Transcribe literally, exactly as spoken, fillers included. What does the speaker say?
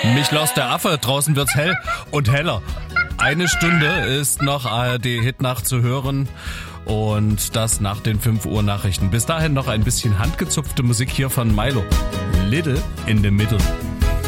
Mich los der Affe, draußen wird's hell und heller. Eine Stunde ist noch A R D-Hitnacht zu hören und das nach den fünf Uhr Nachrichten. Bis dahin noch ein bisschen handgezupfte Musik hier von Milo. Little in the Middle.